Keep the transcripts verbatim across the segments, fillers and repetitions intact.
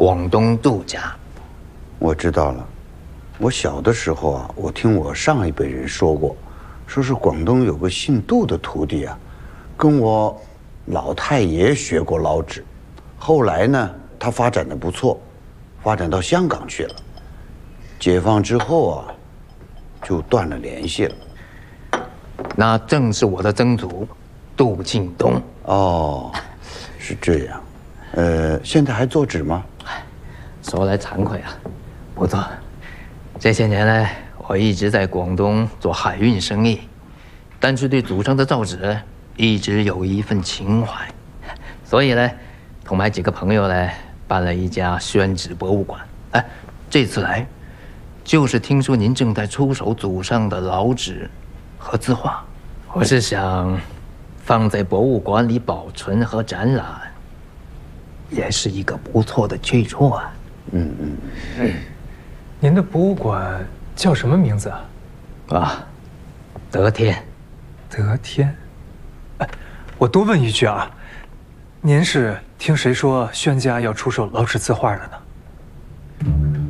广东杜家。 我知道了。我小的时候啊，我听我上一辈人说过，说是广东有个姓杜的徒弟啊，跟我老太爷学过捞纸，后来呢，他发展的不错，发展到香港去了。解放之后啊，就断了联系了。 那正是我的曾祖杜庆东。 哦，是这样。呃，现在还做纸吗？ 说来惭愧啊，不做。这些年来，我一直在广东做海运生意，但是对祖上的造纸一直有一份情怀，所以呢，同埋几个朋友呢，办了一家宣纸博物馆。哎，这次来，就是听说您正在出手祖上的老纸和字画，我是想放在博物馆里保存和展览，也是一个不错的去处啊。 嗯嗯嗯。您的博物馆叫什么名字啊？ 啊，得天。 得天。哎，我多问一句啊，您是听谁说宣家要出售老纸字画的呢？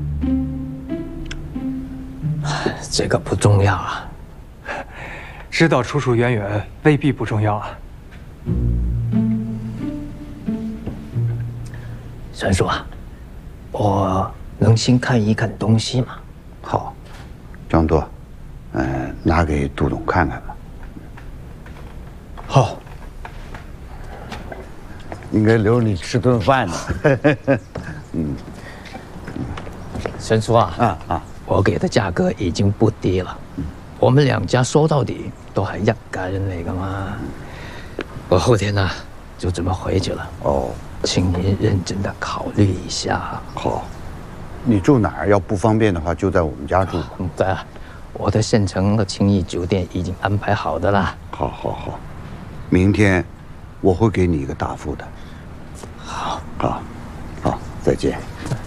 这个不重要啊。 知道出处渊源未必不重要啊。 孙叔啊，我能先看一看东西吗？ 好，张多，嗯、呃，拿给杜总看看吧。 好。 应该留你吃顿饭呢。嗯。 孙叔啊， 啊啊， 我给的价格已经不低了，嗯、我们两家说到底都係一家人嚟噶嘛。我後天呢就這麼回去了。哦，請您認真的考慮一下。 好。你住哪儿？要不方便的话，就在我们家住吧。 嗯，对啊，我的县城的青怡酒店已经安排好的啦。 好，好，好，明天我会给你一个答复的。 好， 好，好，再见。